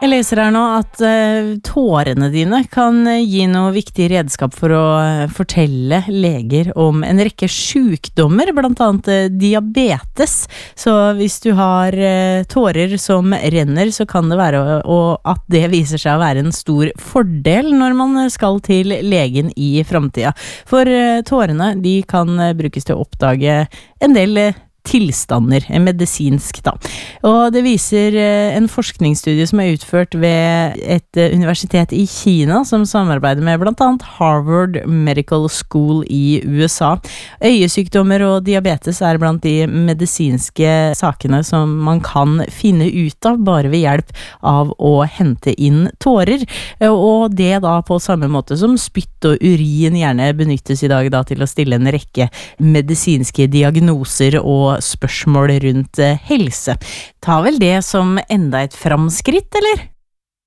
Jeg leser her nå at tårene dine kan gi noe viktig redskap for å fortelle leger om en rekke sykdommer, blant annet diabetes. Så hvis du har tårer som renner, så kan det være at det viser seg å være en stor fordel når man skal til legen i fremtiden. For tårene, de kan brukes til å oppdage en del tilstander, medisinsk da. Og det viser en forskningsstudie som utført ved et universitet i Kina, som samarbeider med blant annet Harvard Medical School i USA. Øyesykdommer og diabetes blant de medisinske sakene som man kan finne ut av bare ved hjelp av å hente inn tårer. Og det da på samme måte som spytt og urin gjerne benyttes i dag da til å stille en rekke medisinske diagnoser og spørsmål rundt helse. Ta vel det som enda et framskritt, eller?